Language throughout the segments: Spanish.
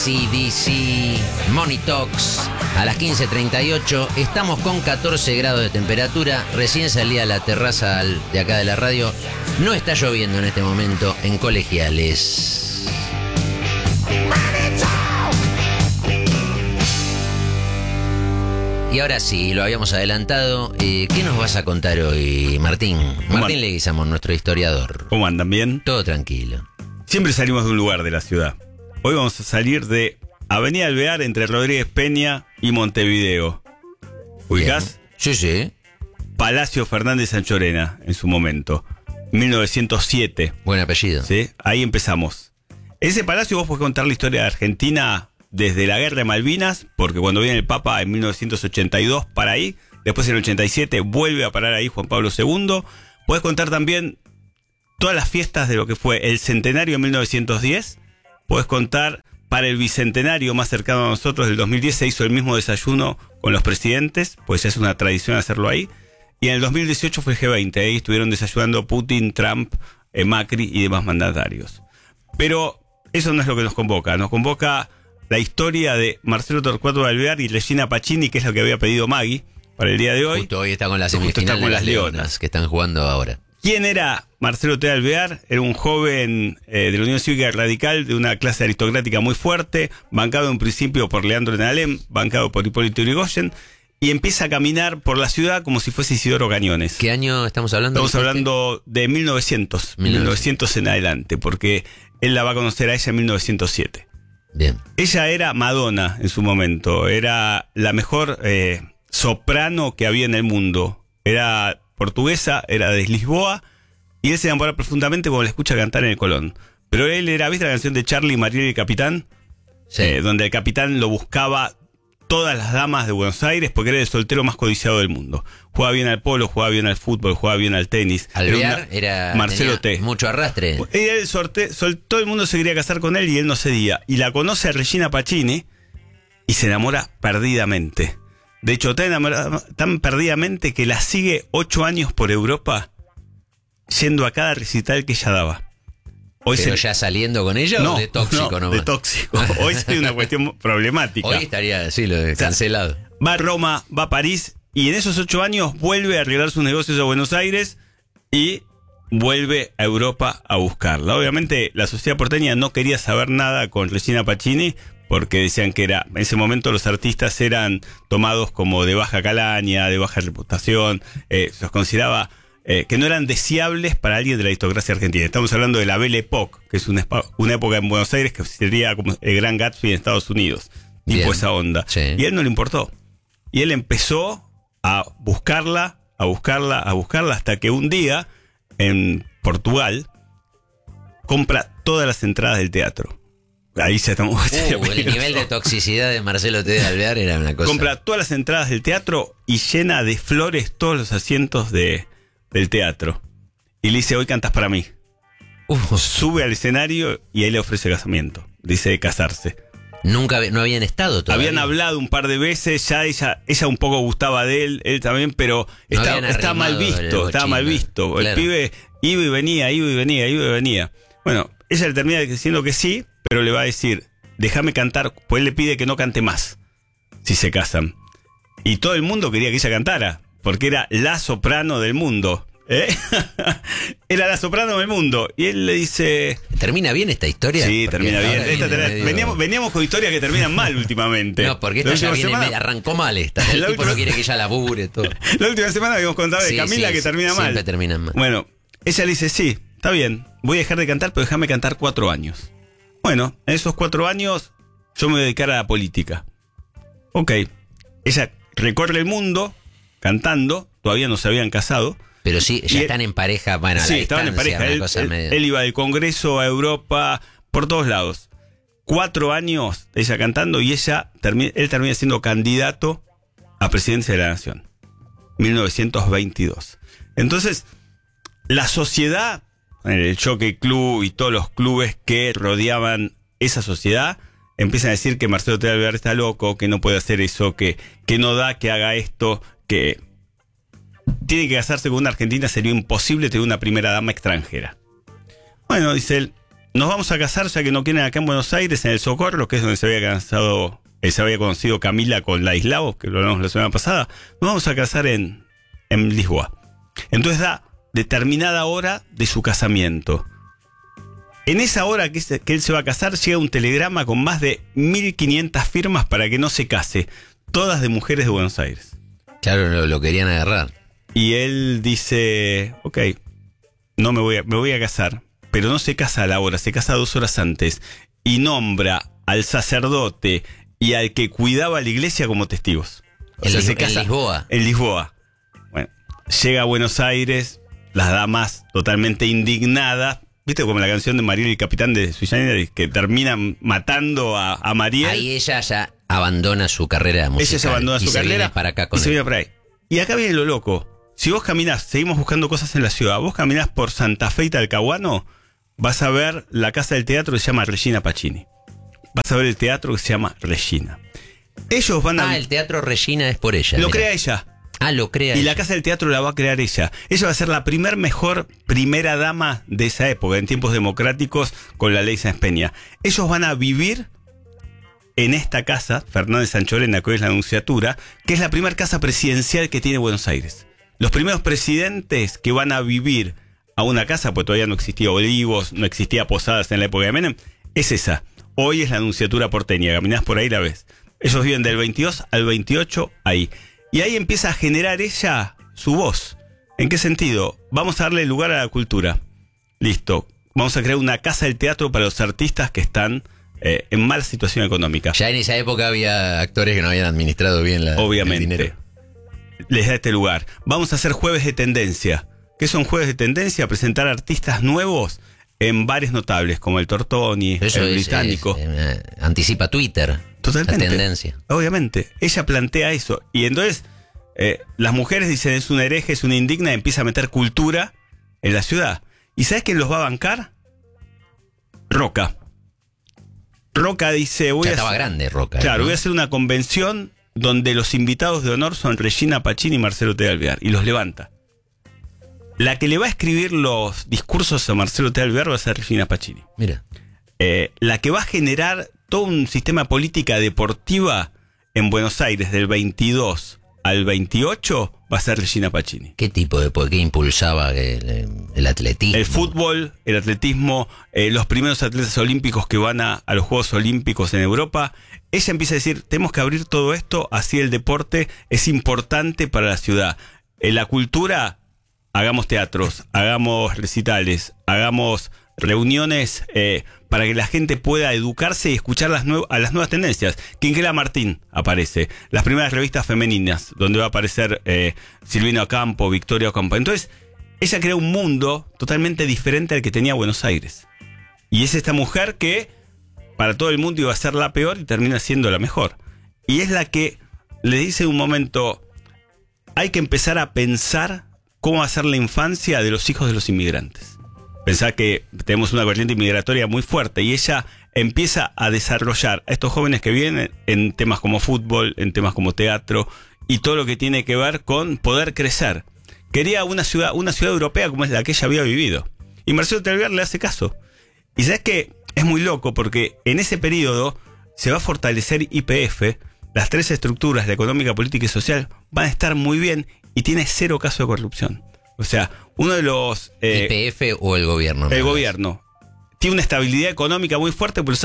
AC/DC, Money Talks. A las 15:38 estamos con 14 grados de temperatura. Recién salí a la terraza de acá de la radio. No está lloviendo en este momento en Colegiales. Y ahora sí, lo habíamos adelantado. ¿Qué nos vas a contar hoy, Martín? Martín Leguizamón, nuestro historiador. ¿Cómo andan? ¿Bien? Todo tranquilo. Siempre salimos de un lugar de la ciudad. Hoy vamos a salir de Avenida Alvear entre Rodríguez Peña y Montevideo. ¿Ubicás? Sí, sí. Palacio Fernández Sanchorena, en su momento. 1907. Buen apellido. ¿Sí? Ahí empezamos. Ese palacio vos podés contar la historia de Argentina desde la Guerra de Malvinas, porque cuando viene el Papa en 1982 para ahí, después en el 87 vuelve a parar ahí Juan Pablo II. Podés contar también todas las fiestas de lo que fue el centenario en 1910. Podés contar para el bicentenario más cercano a nosotros del 2010 se hizo el mismo desayuno con los presidentes, pues es una tradición hacerlo ahí. Y en el 2018 fue el G20, ahí estuvieron desayunando Putin, Trump, Macri y demás mandatarios. Pero eso no es lo que nos convoca la historia de Marcelo Torcuato de Alvear y Regina Pacini, que es lo que había pedido Maggie para el día de hoy. Justo hoy está con la semifinal de las Leonas que están jugando ahora. ¿Quién era Marcelo T. Alvear? Era un joven de la Unión Cívica Radical, de una clase aristocrática muy fuerte, bancado en principio por Leandro N. bancado por Hipólito Yrigoyen, y empieza a caminar por la ciudad como si fuese Isidoro Cañones. ¿Qué año estamos hablando? Estamos hablando de 1900 en adelante, porque él la va a conocer a ella en 1907. Bien. Ella era Madonna en su momento, era la mejor soprano que había en el mundo. Era portuguesa, era de Lisboa, y él se enamora profundamente cuando la escucha cantar en el Colón. Pero él era, ¿viste la canción de Charlie, Mariel y el Capitán? Sí. Donde el capitán lo buscaba todas las damas de Buenos Aires porque era el soltero más codiciado del mundo. Jugaba bien al polo, jugaba bien al fútbol, jugaba bien al tenis. Alvear era Marcelo T. Mucho arrastre. Todo el mundo se quería casar con él y él no cedía. Y la conoce a Regina Pacini y se enamora perdidamente. De hecho, tan perdidamente que la sigue 8 años por Europa yendo a cada recital que ella daba. Hoy ¿Pero ya saliendo con ella o de tóxico nomás? De tóxico. Hoy sería una cuestión problemática. Hoy estaría, sí, lo de cancelado. Va a Roma, va a París y en esos 8 años vuelve a arreglar sus negocios a Buenos Aires y vuelve a Europa a buscarla. Obviamente la sociedad porteña no quería saber nada con Regina Pacini porque decían que en ese momento los artistas eran tomados como de baja calaña, de baja reputación, se los consideraba que no eran deseables para alguien de la aristocracia argentina. Estamos hablando de la Belle Époque, que es una época en Buenos Aires que sería como el Gran Gatsby en Estados Unidos, tipo Bien. Esa onda. Sí. Y a él no le importó. Y él empezó a buscarla, hasta que un día, en Portugal, compra todas las entradas del teatro. Ahí ya estamos. El nivel de toxicidad de Marcelo T. de Alvear era una cosa. Compra todas las entradas del teatro y llena de flores todos los asientos del teatro. Y le dice, hoy cantas para mí. Sube al escenario y ahí le ofrece casamiento. Dice de casarse. No habían estado todavía. Habían hablado un par de veces, ya ella un poco gustaba de él también, pero estaba mal visto. Claro. El pibe iba y venía. Bueno, ella le termina diciendo que sí, pero le va a decir, déjame cantar, pues él le pide que no cante más si se casan. Y todo el mundo quería que ella cantara, porque era la soprano del mundo. Era la soprano del mundo. Y él le dice... ¿Termina bien esta historia? Sí, termina bien. Veníamos con historias que terminan mal últimamente. No, porque esta ya arrancó mal esta. El tipo no quiere que ella labure todo. La última semana habíamos contado de Camila que termina mal. Siempre terminan mal. Bueno, ella le dice, sí, está bien, voy a dejar de cantar, pero déjame cantar 4 años. Bueno, en esos 4 años yo me voy a dedicar a la política. Ok. Ella recorre el mundo cantando, todavía no se habían casado. Pero sí, ya están en pareja, bueno, sí, estaban en pareja. Él iba del Congreso a Europa, por todos lados. 4 años ella cantando y él termina siendo candidato a presidencia de la Nación. 1922. Entonces, la sociedad, el Jockey Club y todos los clubes que rodeaban esa sociedad, empiezan a decir que Marcelo T. de Alvear está loco, que no puede hacer eso, que no da, que haga esto, que tiene que casarse con una argentina, sería imposible tener una primera dama extranjera. Bueno, dice él, nos vamos a casar ya que no quieren acá en Buenos Aires, en el Socorro, que es donde se había conocido Camila con Ladislao, que lo hablamos la semana pasada. Nos vamos a casar en Lisboa. Entonces da determinada hora de su casamiento. En esa hora que él se va a casar, llega un telegrama con más de 1.500 firmas para que no se case, todas de mujeres de Buenos Aires. Claro, lo querían agarrar. Y él dice, ok, no me voy a casar, pero no se casa a la hora, se casa 2 horas antes, y nombra al sacerdote y al que cuidaba la iglesia como testigos. O sea, se casa en Lisboa. En Lisboa. Bueno, llega a Buenos Aires, las damas totalmente indignadas. ¿Viste como la canción de Mariel y el capitán de Suicide, que termina matando a Mariel? Ahí ella ya abandona su carrera musical. Ella se abandona su carrera para acá con y se viene para ahí. Y acá viene lo loco. Si vos caminás, seguimos buscando cosas en la ciudad, vos caminás por Santa Fe y Talcahuano, vas a ver la casa del teatro que se llama Regina Pacini. Vas a ver el teatro que se llama Regina. Ellos van a... el teatro Regina es por ella. Lo mirá. crea ella. Lo crea Y ella. la casa del teatro la va a crear ella. Ella va a ser la mejor primera dama de esa época, en tiempos democráticos, con la ley Sáenz Peña. Ellos van a vivir en esta casa, Fernández Sanchorena, que hoy es la Nunciatura, que es la primera casa presidencial que tiene Buenos Aires. Los primeros presidentes que van a vivir a una casa, pues todavía no existía Olivos, no existía Posadas en la época de Menem, es esa. Hoy es la Nunciatura porteña, caminás por ahí la ves. Ellos viven del 22 al 28 ahí. Y ahí empieza a generar ella su voz. ¿En qué sentido? Vamos a darle lugar a la cultura. Listo. Vamos a crear una casa del teatro para los artistas que están en mala situación económica. Ya en esa época había actores que no habían administrado bien Obviamente. el dinero. Les da este lugar. Vamos a hacer jueves de tendencia. ¿Qué son jueves de tendencia? Presentar artistas nuevos en bares notables, como el Tortoni, Eso el Británico. Anticipa Twitter. Totalmente. La tendencia. Obviamente. Ella plantea eso. Y entonces las mujeres dicen es una hereje, es una indigna, y empieza a meter cultura en la ciudad. ¿Y sabes quién los va a bancar? Roca. Roca dice... Estaba grande Roca. Claro, ¿no? voy a hacer una convención donde los invitados de honor son Regina Pacini y Marcelo T. Alvear. Y los levanta. La que le va a escribir los discursos a Marcelo T. Alvear va a ser Regina Pacini. Mira. La que va a generar todo un sistema de política deportiva en Buenos Aires del 22 al 28 va a ser Regina Pacini. ¿Qué tipo de qué impulsaba el atletismo? El fútbol, el atletismo, los primeros atletas olímpicos que van a los Juegos Olímpicos en Europa. Ella empieza a decir, tenemos que abrir todo esto, así el deporte es importante para la ciudad. La cultura, hagamos teatros, hagamos recitales, hagamos reuniones para que la gente pueda educarse y escuchar a las nuevas tendencias. Quinquela Martín aparece, las primeras revistas femeninas, donde va a aparecer Silvina Ocampo, Victoria Ocampo. Entonces, ella crea un mundo totalmente diferente al que tenía Buenos Aires. Y es esta mujer que para todo el mundo iba a ser la peor y termina siendo la mejor. Y es la que le dice en un momento, hay que empezar a pensar cómo va a ser la infancia de los hijos de los inmigrantes. Pensá que tenemos una corriente migratoria muy fuerte y ella empieza a desarrollar a estos jóvenes que vienen en temas como fútbol, en temas como teatro y todo lo que tiene que ver con poder crecer. Quería una ciudad europea como es la que ella había vivido. Y Marcelo T. Alvear le hace caso. Y sabes que es muy loco porque en ese periodo se va a fortalecer YPF, las 3 estructuras, la económica, política y social, van a estar muy bien y tiene 0 caso de corrupción. O sea, uno de los... ¿YPF o el gobierno? El gobierno. Tiene una estabilidad económica muy fuerte, pero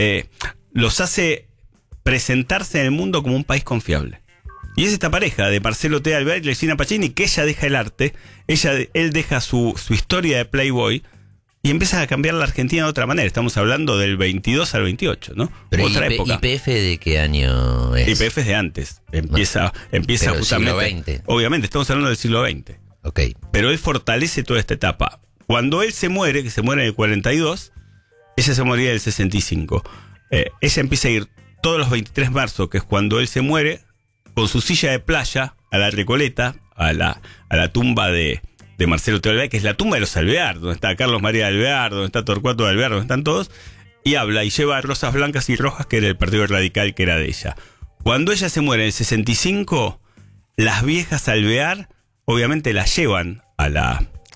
los hace presentarse en el mundo como un país confiable. Y es esta pareja de Marcelo T. Alvear y Regina Pacini, que ella deja el arte, él deja su historia de Playboy y empieza a cambiar la Argentina de otra manera. Estamos hablando del 22 al 28, ¿no? Pero otra época. ¿YPF de qué año es? YPF es de antes. Empieza justamente... Siglo XX. Obviamente, estamos hablando del siglo XX. Ok. Pero él fortalece toda esta etapa. Cuando él se muere, que se muere en el 42, ella se moría en el 65. Ella empieza a ir todos los 23 de marzo, que es cuando él se muere, con su silla de playa a la Recoleta, a la tumba de Marcelo T. Alvear, que es la tumba de los Alvear, donde está Carlos María Alvear, donde está Torcuato Alvear, donde están todos, y habla y lleva rosas blancas y rojas, que era el Partido Radical, que era de ella. Cuando ella se muere en el 65, las viejas Alvear obviamente la llevan a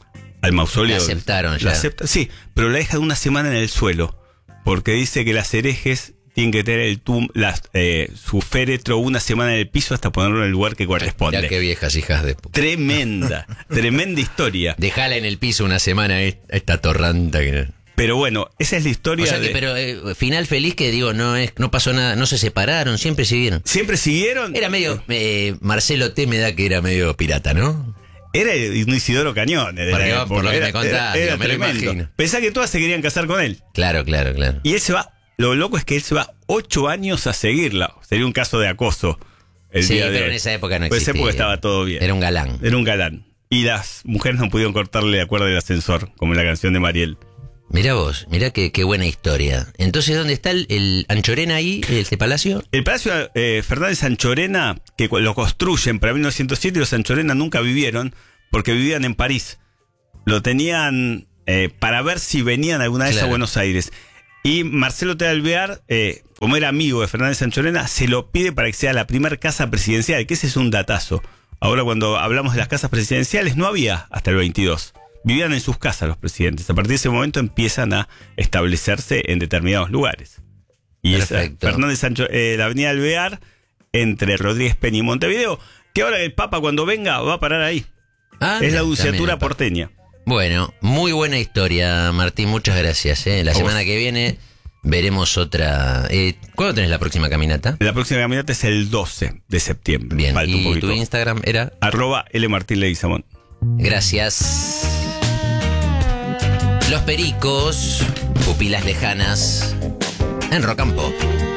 al mausoleo. La aceptaron ya. Sí, pero la dejan una semana en el suelo, porque dice que las herejes tienen que tener su féretro una semana en el piso hasta ponerlo en el lugar que corresponde. Mirá qué viejas hijas de puta. Tremenda historia. Dejala en el piso una semana esta torranta que... Pero bueno, esa es la historia. O sea que, pero final feliz que digo, no pasó nada, no se separaron, siempre siguieron. ¿Siempre siguieron? Era medio, Marcelo T me da que era medio pirata, ¿no? Era un Isidoro Cañón. Por lo que me contaste, era me lo imagino. Pensá que todas se querían casar con él. Claro. Y él se va, lo loco es que él se va 8 años a seguirla. Sería un caso de acoso. Sí, pero en esa época no existía. En esa época estaba todo bien. Era un galán. Y las mujeres no pudieron cortarle la cuerda del ascensor, como en la canción de Mariel. Mirá vos, mirá qué buena historia. Entonces, ¿dónde está el Anchorena ahí, este palacio? El palacio Fernández Anchorena, que lo construyen para 1907, los Anchorena nunca vivieron, porque vivían en París. Lo tenían para ver si venían alguna vez a Buenos Aires. Y Marcelo T. Alvear, como era amigo de Fernández Anchorena, se lo pide para que sea la primera casa presidencial, que ese es un datazo. Ahora, cuando hablamos de las casas presidenciales, no había hasta el 22. Vivían en sus casas los presidentes. A partir de ese momento empiezan a establecerse en determinados lugares. Y es Fernández Sancho, la avenida Alvear, entre Rodríguez Peña y Montevideo, que ahora el Papa cuando venga va a parar ahí. Es la Dulciatura porteña. Bueno, muy buena historia, Martín, muchas gracias. La semana que viene veremos otra. ¿Cuándo tenés la próxima caminata? La próxima caminata es el 12 de septiembre. Bien, ¿y tu Instagram era? @LMartinLeguizamón. Gracias. Los Pericos, pupilas lejanas, en Rock and Pop.